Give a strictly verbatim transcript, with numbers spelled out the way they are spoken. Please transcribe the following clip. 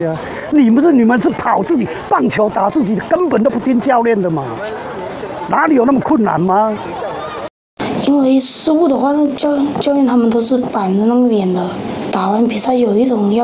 啊，你们是你们是跑自己棒球打自己，根本都不听教练的嘛，哪里有那么困难吗？ 因为失误的话，那教教练他们都是板着那个脸的，打完比赛有一种要。